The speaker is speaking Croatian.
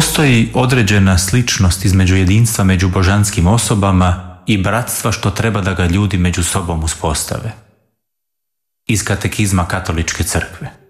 Postoji određena sličnost između jedinstva među božanskim osobama i bratstva što treba da ga ljudi među sobom uspostave. Iz Katekizma Katoličke crkve.